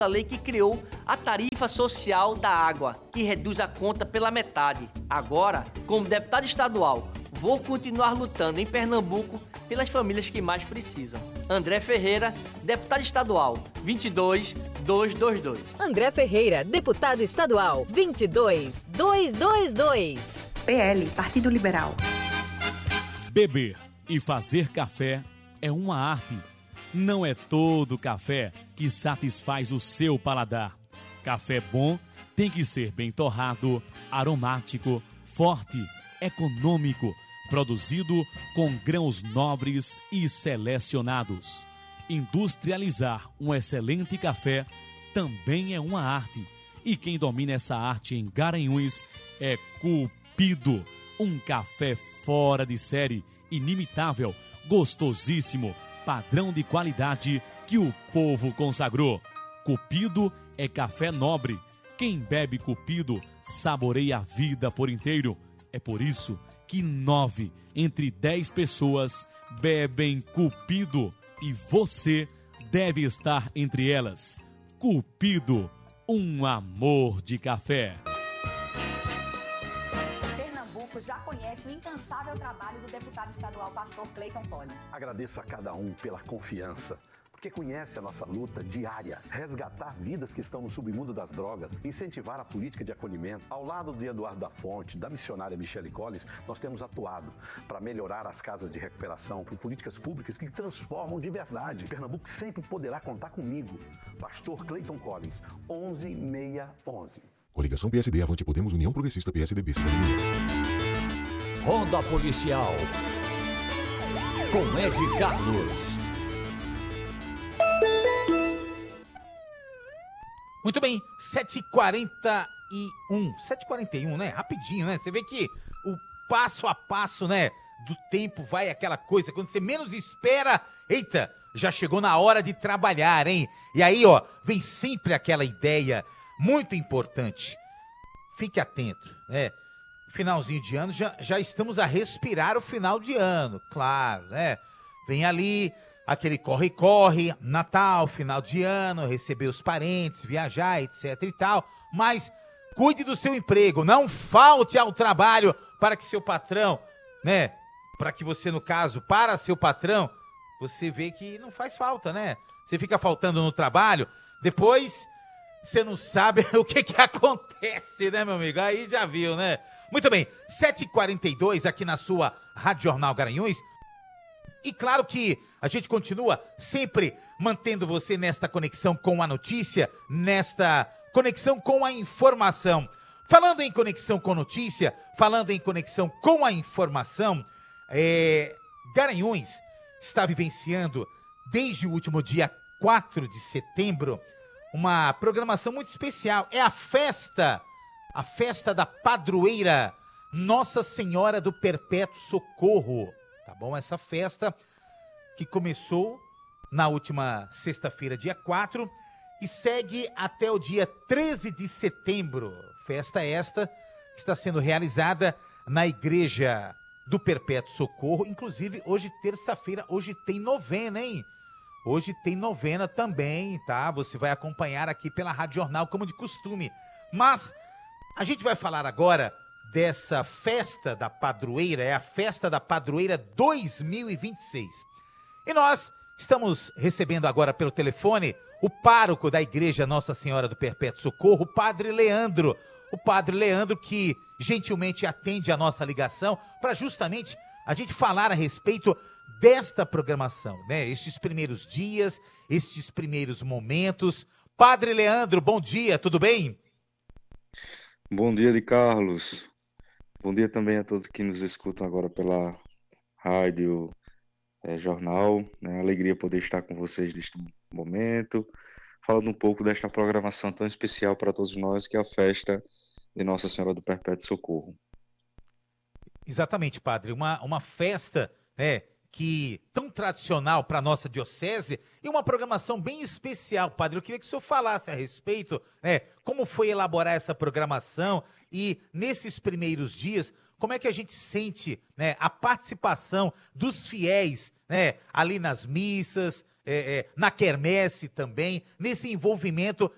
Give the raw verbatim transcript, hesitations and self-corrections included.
a lei que criou a tarifa social da água, que reduz a conta pela metade. Agora, como deputado estadual, vou continuar lutando em Pernambuco pelas famílias que mais precisam. André Ferreira, deputado estadual, vinte e dois mil duzentos e vinte e dois. André Ferreira, deputado estadual, vinte e dois mil duzentos e vinte e dois. P L, Partido Liberal. Beber e fazer café é uma arte. Não é todo café que satisfaz o seu paladar. Café bom tem que ser bem torrado, aromático, forte, econômico, produzido com grãos nobres e selecionados. Industrializar um excelente café também é uma arte. E quem domina essa arte em Garanhuns é Cupido. Um café fora de série, inimitável, gostosíssimo, padrão de qualidade que o povo consagrou. Cupido é café nobre. Quem bebe Cupido saboreia a vida por inteiro. É por isso que nove entre dez pessoas bebem Cupido e você deve estar entre elas. Cupido, um amor de café. Pernambuco já conhece o incansável trabalho do deputado estadual pastor Cleiton Collins. Agradeço a cada um pela confiança, porque conhece a nossa luta diária, resgatar vidas que estão no submundo das drogas, incentivar a política de acolhimento. Ao lado de Eduardo da Fonte, da missionária Michele Collins, nós temos atuado para melhorar as casas de recuperação, por políticas públicas que transformam de verdade. Pernambuco sempre poderá contar comigo. Pastor Cleiton Collins, onze seiscentos e onze. Coligação P S D, Avante Podemos, União Progressista, P S D B, Cidadania. Ronda Policial, com Ed Carlos. Muito bem, sete e quarenta e um, sete e quarenta e um, né? Rapidinho, né? Você vê que o passo a passo, né, do tempo vai aquela coisa, quando você menos espera, eita, já chegou na hora de trabalhar, hein? E aí, ó, vem sempre aquela ideia muito importante. Fique atento, né? Finalzinho de ano, já, já estamos a respirar o final de ano, claro, né? Vem ali aquele corre-corre, Natal, final de ano, receber os parentes, viajar, etc e tal. Mas cuide do seu emprego, não falte ao trabalho para que seu patrão, né? Para que você, no caso, para seu patrão, você vê que não faz falta, né? Você fica faltando no trabalho, depois você não sabe o que que acontece, né, meu amigo? Aí já viu, né? Muito bem, sete e quarenta e dois aqui na sua Rádio Jornal Garanhuns. E claro que a gente continua sempre mantendo você nesta conexão com a notícia, nesta conexão com a informação. Falando em conexão com notícia, falando em conexão com a informação, é, Garanhuns está vivenciando, desde o último dia quatro de setembro, uma programação muito especial. É a festa, a festa da padroeira Nossa Senhora do Perpétuo Socorro. Tá bom? Essa festa que começou na última sexta-feira, dia quatro, e segue até o dia treze de setembro. Festa esta que está sendo realizada na Igreja do Perpétuo Socorro. Inclusive, hoje, terça-feira, hoje tem novena, hein? Hoje tem novena também, tá? Você vai acompanhar aqui pela Rádio Jornal, como de costume. Mas a gente vai falar agora dessa festa da padroeira, é a festa da padroeira dois mil e vinte e seis. E nós estamos recebendo agora pelo telefone o pároco da Igreja Nossa Senhora do Perpétuo Socorro, o Padre Leandro. O Padre Leandro que gentilmente atende a nossa ligação para justamente a gente falar a respeito desta programação, né? Estes primeiros dias, estes primeiros momentos. Padre Leandro, bom dia, tudo bem? Bom dia, de Carlos. Bom dia também a todos que nos escutam agora pela rádio, é, jornal. É uma alegria poder estar com vocês neste momento, falando um pouco desta programação tão especial para todos nós, que é a festa de Nossa Senhora do Perpétuo Socorro. Exatamente, padre. Uma, uma festa, né, que tão tradicional para a nossa diocese e uma programação bem especial, padre. Eu queria que o senhor falasse a respeito, né, como foi elaborar essa programação e nesses primeiros dias, como é que a gente sente, né, a participação dos fiéis, né, ali nas missas, é, é, na quermesse também, nesse envolvimento